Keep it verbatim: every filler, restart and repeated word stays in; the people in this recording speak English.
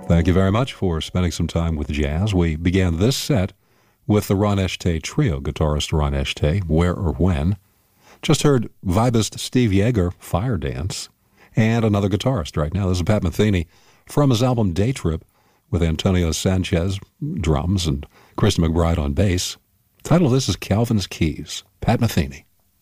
Thank you very much for spending some time with jazz. We began this set with the Ron Esté Trio, guitarist Ron Esté, Where or When. Just heard vibist Steve Yeager, Fire Dance, and another guitarist right now. This is Pat Metheny from his album Day Trip with Antonio Sanchez, drums, and Chris McBride on bass. The title of this is Calvin's Keys. Pat Metheny.